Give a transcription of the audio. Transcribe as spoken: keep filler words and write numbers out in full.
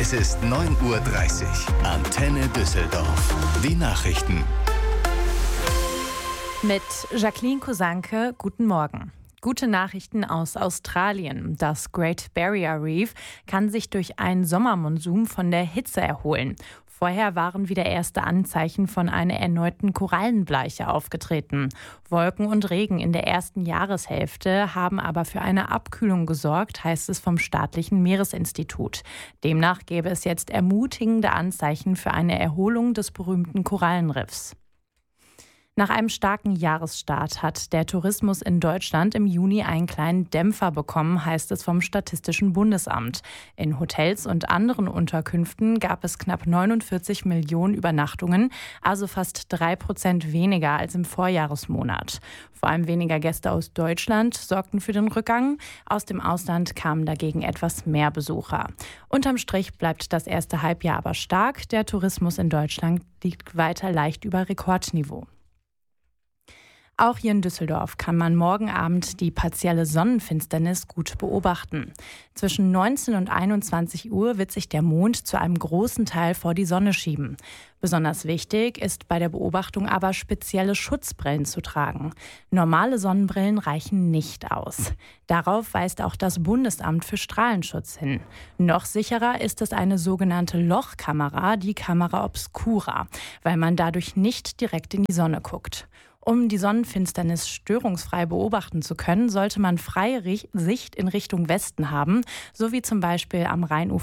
Es ist neun Uhr dreißig. Antenne Düsseldorf. Die Nachrichten. Mit Jacqueline Kosanke, guten Morgen. Gute Nachrichten aus Australien. Das Great Barrier Reef kann sich durch einen Sommermonsun von der Hitze erholen. Vorher waren wieder erste Anzeichen von einer erneuten Korallenbleiche aufgetreten. Wolken und Regen in der ersten Jahreshälfte haben aber für eine Abkühlung gesorgt, heißt es vom staatlichen Meeresinstitut. Demnach gäbe es jetzt ermutigende Anzeichen für eine Erholung des berühmten Korallenriffs. Nach einem starken Jahresstart hat der Tourismus in Deutschland im Juni einen kleinen Dämpfer bekommen, heißt es vom Statistischen Bundesamt. In Hotels und anderen Unterkünften gab es knapp neunundvierzig Millionen Übernachtungen, also fast drei Prozent weniger als im Vorjahresmonat. Vor allem weniger Gäste aus Deutschland sorgten für den Rückgang. Aus dem Ausland kamen dagegen etwas mehr Besucher. Unterm Strich bleibt das erste Halbjahr aber stark. Der Tourismus in Deutschland liegt weiter leicht über Rekordniveau. Auch hier in Düsseldorf kann man morgen Abend die partielle Sonnenfinsternis gut beobachten. Zwischen neunzehn und einundzwanzig Uhr wird sich der Mond zu einem großen Teil vor die Sonne schieben. Besonders wichtig ist bei der Beobachtung aber, spezielle Schutzbrillen zu tragen. Normale Sonnenbrillen reichen nicht aus. Darauf weist auch das Bundesamt für Strahlenschutz hin. Noch sicherer ist es eine sogenannte Lochkamera, die Camera Obscura, weil man dadurch nicht direkt in die Sonne guckt. Um die Sonnenfinsternis störungsfrei beobachten zu können, sollte man freie Sicht in Richtung Westen haben, so wie zum Beispiel am Rheinufer